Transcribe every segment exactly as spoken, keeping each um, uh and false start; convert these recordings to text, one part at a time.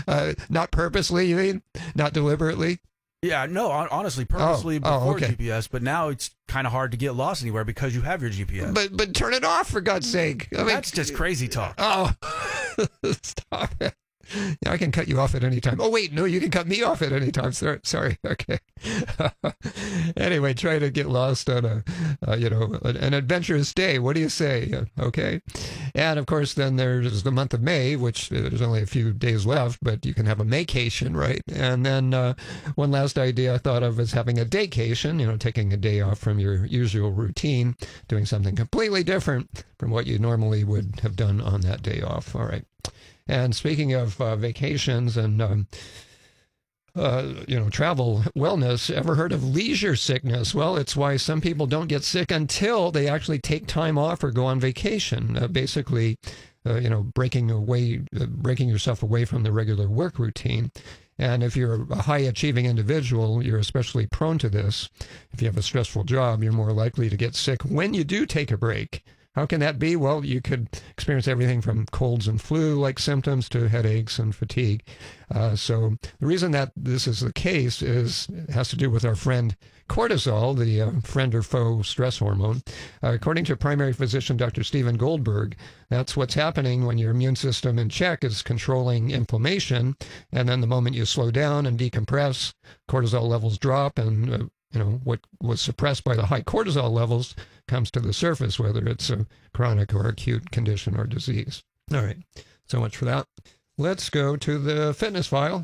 Uh, not purposely, you mean? Not deliberately? Yeah, no, honestly, purposely oh, before oh, okay. G P S, but now it's kind of hard to get lost anywhere because you have your G P S. But but turn it off, for God's sake. I mean, that's just crazy talk. Oh, stop it. Yeah, I can cut you off at any time. Oh, wait, no, you can cut me off at any time. Sorry, sorry. Okay. Anyway, try to get lost on a, uh, you know, an adventurous day. What do you say? Okay. And of course, then there's the month of May, which there's only a few days left, but you can have a Maycation, right? And then uh, one last idea I thought of is having a daycation, you know, taking a day off from your usual routine, doing something completely different from what you normally would have done on that day off. All right. And speaking of uh, vacations and, um, uh, you know, travel wellness, ever heard of leisure sickness? Well, it's why some people don't get sick until they actually take time off or go on vacation. Uh, basically, uh, you know, breaking away, uh, breaking yourself away from the regular work routine. And if you're a high-achieving individual, you're especially prone to this. If you have a stressful job, you're more likely to get sick when you do take a break. How can that be? Well, you could experience everything from colds and flu-like symptoms to headaches and fatigue. Uh, so the reason that this is the case is it has to do with our friend cortisol, the uh, friend or foe stress hormone. Uh, according to primary physician Doctor Stephen Goldberg, that's what's happening when your immune system in check is controlling inflammation, and then the moment you slow down and decompress, cortisol levels drop, and uh, you know what was suppressed by the high cortisol levels comes to the surface, whether it's a chronic or acute condition or disease. All right, so much for that. Let's go to the fitness file.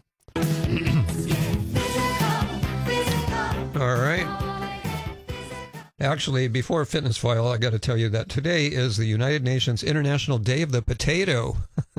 All right. Actually, before fitness file, I got to tell you that today is the United Nations International Day of the Potato.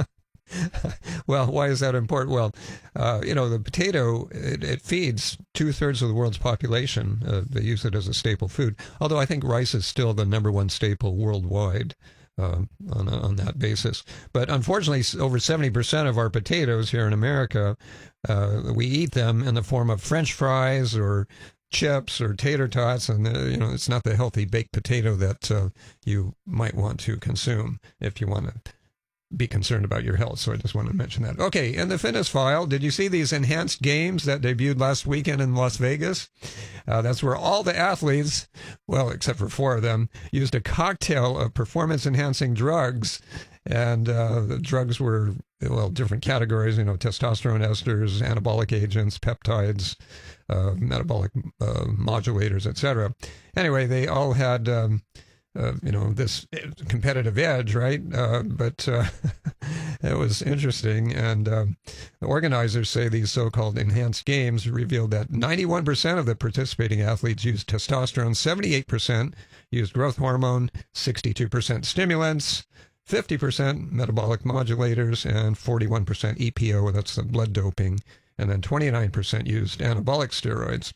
Well, why is that important? Well, uh, you know, the potato, it, it feeds two-thirds of the world's population. Uh, they use it as a staple food, although I think rice is still the number one staple worldwide uh, on, on that basis. But unfortunately, over seventy percent of our potatoes here in America, uh, we eat them in the form of French fries or chips or tater tots, and uh, you know, it's not the healthy baked potato that uh, you might want to consume if you want to be concerned about your health. So I just want to mention that. Okay, in the fitness file, did you see these enhanced games that debuted last weekend in Las Vegas? Uh, that's where all the athletes, well, except for four of them, used a cocktail of performance-enhancing drugs. And uh, the drugs were, well, different categories, you know, testosterone esters, anabolic agents, peptides, uh, metabolic uh, modulators, et cetera. Anyway, they all had... Um, Uh, you know, this competitive edge, right? Uh, but uh, it was interesting. And uh, the organizers say these so-called enhanced games revealed that ninety-one percent of the participating athletes used testosterone, seventy-eight percent used growth hormone, sixty-two percent stimulants, fifty percent metabolic modulators, and forty-one percent E P O, that's the blood doping, and then twenty-nine percent used anabolic steroids.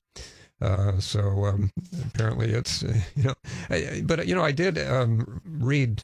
Uh, so um, apparently it's, uh, you know, I, but, you know, I did um, read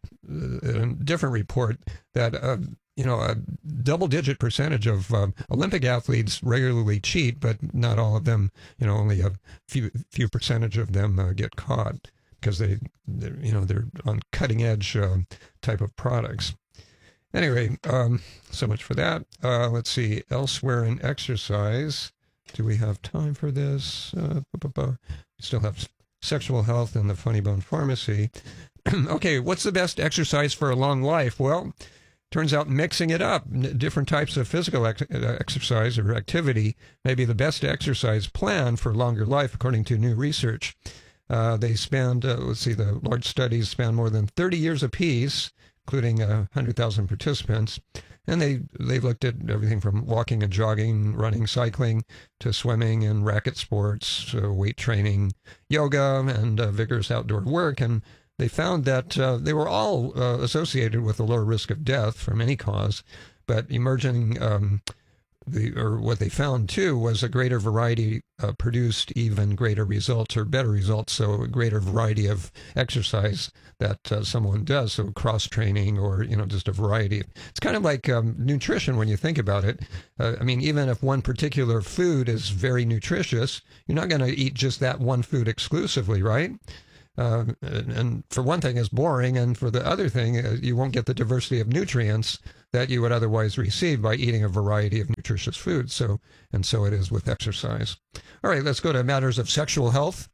a different report that, uh, you know, a double-digit percentage of um, Olympic athletes regularly cheat, but not all of them, you know, only a few few percentage of them uh, get caught because they, you know, they're on cutting-edge uh, type of products. Anyway, um, so much for that. Uh, let's see, elsewhere in exercise. Do we have time for this? Uh, we still have sexual health and the Funny Bone Pharmacy. Okay, what's the best exercise for a long life? Well, turns out mixing it up, different types of physical ex- exercise or activity may be the best exercise plan for longer life, according to new research. Uh, they spanned, uh, let's see, the large studies span more than thirty years apiece, including uh, one hundred thousand participants. And they, they've looked at everything from walking and jogging, running, cycling, to swimming and racket sports, uh, weight training, yoga, and uh, vigorous outdoor work. And they found that uh, they were all uh, associated with a lower risk of death from any cause, but emerging, um, the, or what they found too, was a greater variety uh, produced even greater results or better results, so a greater variety of exercise that uh, someone does, so cross-training or, you know, just a variety. It's kind of like um, nutrition when you think about it. Uh, I mean, even if one particular food is very nutritious, you're not going to eat just that one food exclusively, right? Uh, and, and for one thing, it's boring, and for the other thing, uh, you won't get the diversity of nutrients that you would otherwise receive by eating a variety of nutritious foods. So, and so it is with exercise. All right, let's go to matters of sexual health.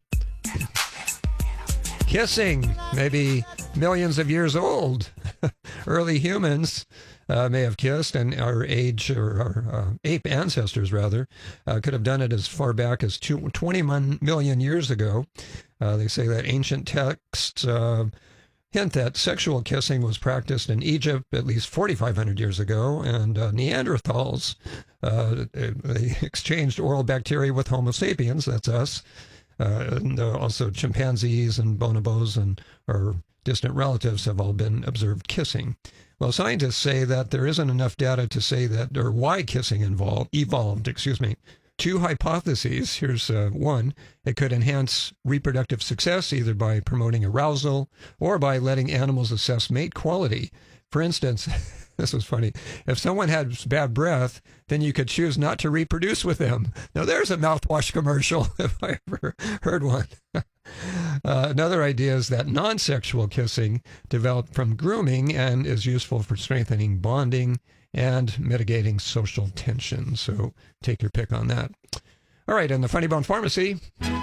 Kissing, maybe millions of years old. Early humans uh, may have kissed, and our age, or our uh, ape ancestors, rather, uh, could have done it as far back as two, twenty-one million years ago. Uh, they say that ancient texts uh, hint that sexual kissing was practiced in Egypt at least forty-five hundred years ago, and uh, Neanderthals, uh, they exchanged oral bacteria with Homo sapiens, that's us, uh, and uh, also chimpanzees and bonobos and our distant relatives have all been observed kissing. Well, scientists say that there isn't enough data to say that, or why kissing involved, evolved, excuse me. Two hypotheses. Here's uh, one. It could enhance reproductive success either by promoting arousal or by letting animals assess mate quality. For instance, this was funny. If someone had bad breath, then you could choose not to reproduce with them. Now, there's a mouthwash commercial, if I ever heard one. uh, another idea is that non-sexual kissing developed from grooming and is useful for strengthening bonding and mitigating social tension. So take your pick on that. All right, and the Funny Bone Pharmacy.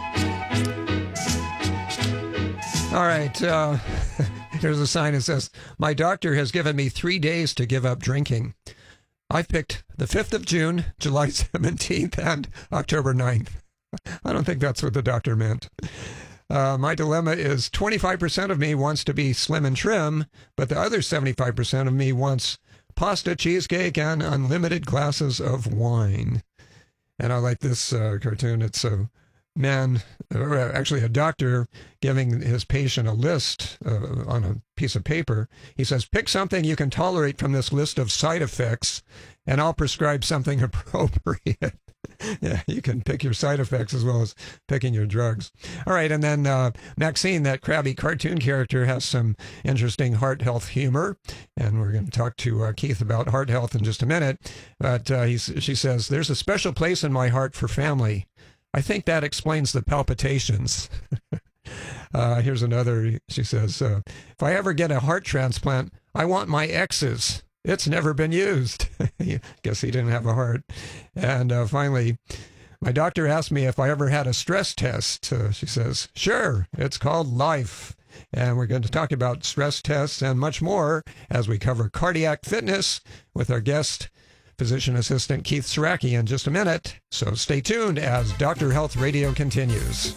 All right, uh, here's a sign that says, my doctor has given me three days to give up drinking. I've picked the fifth of June, July seventeenth, and October ninth. I don't think that's what the doctor meant. Uh, my dilemma is twenty-five percent of me wants to be slim and trim, but the other seventy-five percent of me wants pasta, cheesecake, and unlimited glasses of wine. And I like this uh, cartoon. It's a man, or actually a doctor, giving his patient a list uh, on a piece of paper. He says, pick something you can tolerate from this list of side effects, and I'll prescribe something appropriate. Yeah, you can pick your side effects as well as picking your drugs. All right, and then uh, Maxine, that crabby cartoon character, has some interesting heart health humor, and we're going to talk to uh, Keith about heart health in just a minute. But uh, he's, she says, there's a special place in my heart for family. I think that explains the palpitations. uh, here's another, she says, uh, if I ever get a heart transplant, I want my ex's. It's never been used. Guess he didn't have a heart. And uh, finally, my doctor asked me if I ever had a stress test. Uh, she says, sure, it's called life. And we're going to talk about stress tests and much more as we cover cardiac fitness with our guest, physician assistant Keith Saraki, in just a minute. So stay tuned as Doctor Health Radio continues.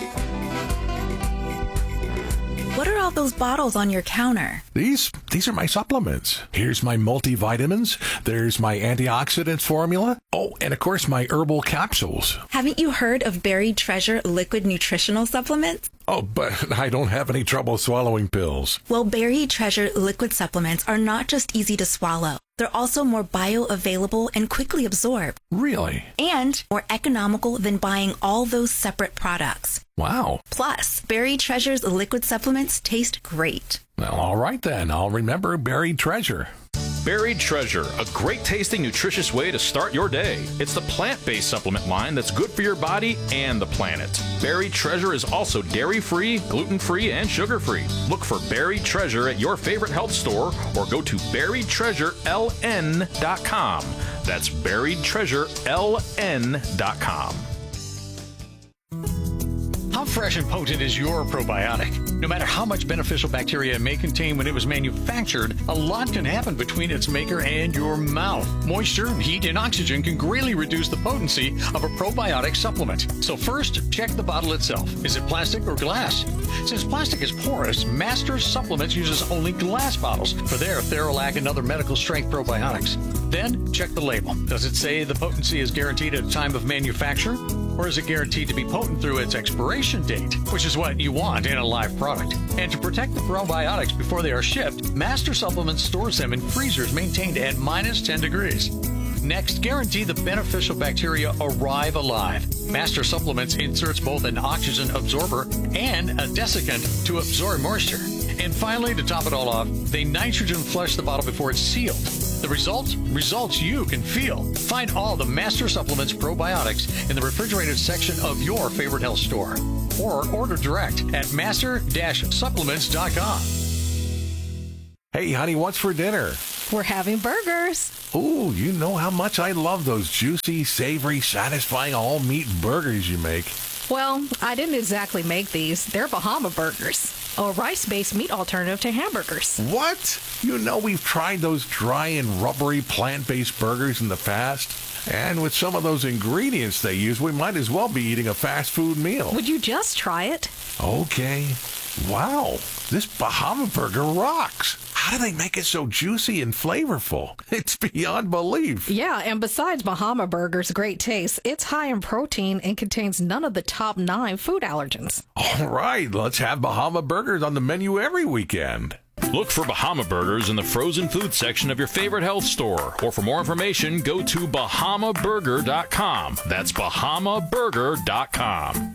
What are all those bottles on your counter? These these are my supplements. Here's my multivitamins. There's my antioxidants formula. Oh, and of course my herbal capsules. Haven't you heard of Buried Treasure liquid nutritional supplements? Oh, but I don't have any trouble swallowing pills. Well, Buried Treasure liquid supplements are not just easy to swallow. They're also more bioavailable and quickly absorbed. Really? And more economical than buying all those separate products. Wow. Plus, Buried Treasure's liquid supplements taste great. Well, all right then. I'll remember Buried Treasure. Buried Treasure, a great tasting, nutritious way to start your day. It's the plant-based supplement line that's good for your body and the planet. Buried Treasure is also dairy-free, gluten-free, and sugar-free. Look for Buried Treasure at your favorite health store or go to buried treasure l n dot com. That's buried treasure l n dot com. How fresh and potent is your probiotic? No matter how much beneficial bacteria it may contain when it was manufactured, a lot can happen between its maker and your mouth. Moisture, heat, and oxygen can greatly reduce the potency of a probiotic supplement. So first, check the bottle itself. Is it plastic or glass? Since plastic is porous, Master Supplements uses only glass bottles for their Theralac and other medical strength probiotics. Then, check the label. Does it say the potency is guaranteed at the time of manufacture? Or is it guaranteed to be potent through its expiration date, which is what you want in a live product? And to protect the probiotics before they are shipped, Master Supplements stores them in freezers maintained at minus ten degrees. Next, guarantee the beneficial bacteria arrive alive. Master Supplements inserts both an oxygen absorber and a desiccant to absorb moisture. And finally, to top it all off, they nitrogen flush the bottle before it's sealed. The result? Results you can feel. Find all the Master Supplements probiotics in the refrigerated section of your favorite health store. Or order direct at master dash supplements dot com. Hey, honey, what's for dinner? We're having burgers. Ooh, you know how much I love those juicy, savory, satisfying all-meat burgers you make. Well, I didn't exactly make these. They're Bahama Burgers, a rice-based meat alternative to hamburgers. What? You know we've tried those dry and rubbery plant-based burgers in the past. And with some of those ingredients they use, we might as well be eating a fast food meal. Would you just try it? Okay. Wow, this Bahama Burger rocks. How do they make it so juicy and flavorful? It's beyond belief. Yeah, and besides Bahama Burger's great taste, it's high in protein and contains none of the top nine food allergens. All right, let's have Bahama Burgers on the menu every weekend. Look for Bahama Burgers in the frozen food section of your favorite health store. Or for more information, go to bahama burger dot com. That's bahama burger dot com.